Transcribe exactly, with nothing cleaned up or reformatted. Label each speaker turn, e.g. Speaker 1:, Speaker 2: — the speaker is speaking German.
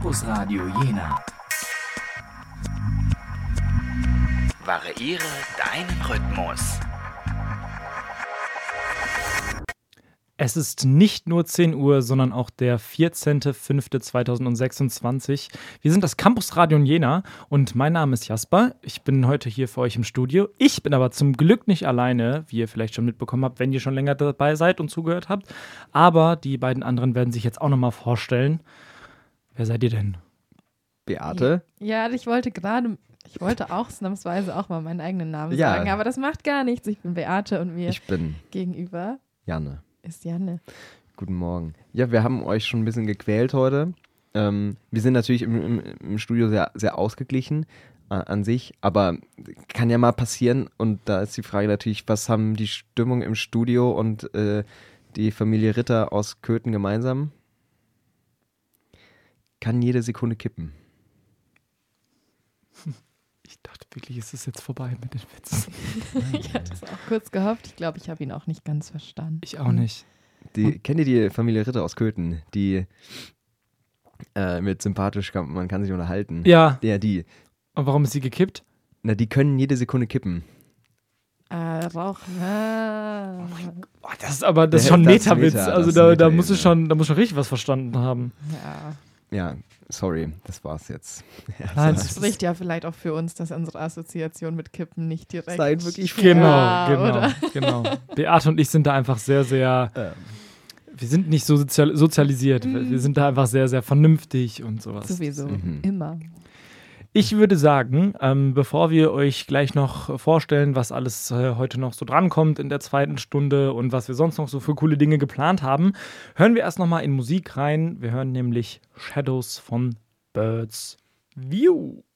Speaker 1: Campus Radio Jena. Variiere deinen Rhythmus.
Speaker 2: Es ist nicht nur zehn Uhr, sondern auch der vierzehnter fünfter zweitausendsechsundzwanzig. Wir sind das Campus Radio Jena und mein Name ist Jasper. Ich bin heute hier für euch im Studio. Ich bin aber zum Glück nicht alleine, wie ihr vielleicht schon mitbekommen habt, wenn ihr schon länger dabei seid und zugehört habt. Aber die beiden anderen werden sich jetzt auch nochmal vorstellen. Wer seid ihr denn?
Speaker 3: Beate?
Speaker 4: Ja, ich wollte gerade, ich wollte auch ausnahmsweise auch mal meinen eigenen Namen
Speaker 3: Ja.
Speaker 4: sagen, aber das macht gar nichts. Ich bin Beate und mir
Speaker 3: Ich bin
Speaker 4: gegenüber
Speaker 3: Janne.
Speaker 4: ist Janne.
Speaker 3: Guten Morgen. Ja, wir haben euch schon ein bisschen gequält heute. Ähm, wir sind natürlich im, im, im Studio sehr, sehr ausgeglichen äh, an sich, aber kann ja mal passieren. Und da ist die Frage natürlich, was haben die Stimmung im Studio und äh, die Familie Ritter aus Köthen gemeinsam? Kann jede Sekunde kippen.
Speaker 2: Ich dachte wirklich, ist es jetzt vorbei mit den Witzen.
Speaker 4: Ich hatte es auch kurz gehofft. Ich glaube, ich habe ihn auch nicht ganz verstanden.
Speaker 2: Ich auch nicht.
Speaker 3: Die, kennt ihr die Familie Ritter aus Köthen? Die äh, mit sympathisch, kann, man kann sich unterhalten.
Speaker 2: Ja,
Speaker 3: Ja, die.
Speaker 2: und warum ist sie gekippt?
Speaker 3: Na, die können jede Sekunde kippen.
Speaker 4: Äh, Rauchen. Ah.
Speaker 2: Boah, das ist aber das ist
Speaker 3: Ja,
Speaker 2: schon ein
Speaker 3: das ist
Speaker 2: Meta-Witz.
Speaker 3: Meta, das
Speaker 2: Also
Speaker 3: ist
Speaker 2: da, da
Speaker 3: Meta-Ebene.
Speaker 2: musst du schon, da musst du schon richtig was verstanden haben.
Speaker 4: Ja.
Speaker 3: Ja, sorry, das war's jetzt. Ja,
Speaker 2: Nein,
Speaker 3: das
Speaker 4: Das spricht ja vielleicht auch für uns, dass unsere Assoziation mit Kippen nicht direkt.
Speaker 3: Seid wirklich
Speaker 2: Genau,
Speaker 4: Ja,
Speaker 2: genau,
Speaker 4: oder?
Speaker 2: genau. Beate und ich sind da einfach sehr, sehr,
Speaker 3: Ähm,
Speaker 2: wir sind nicht so sozial, sozialisiert.
Speaker 4: Mhm.
Speaker 2: Wir sind da einfach sehr, sehr vernünftig und sowas.
Speaker 4: Sowieso.
Speaker 3: Mhm.
Speaker 4: Immer.
Speaker 2: Ich würde sagen, ähm, bevor wir euch gleich noch vorstellen, was alles äh, heute noch so drankommt in der zweiten Stunde und was wir sonst noch so für coole Dinge geplant haben, hören wir erst nochmal in Musik rein. Wir hören nämlich Shadows von Birds View.